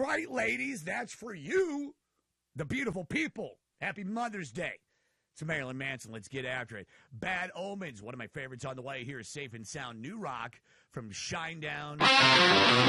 right, ladies, that's for you, the beautiful people. Happy Mother's Day. It's Marilyn Manson. Let's get after it. Bad Omens, one of my favorites on the way. Here is Safe and Sound New Rock from Shinedown.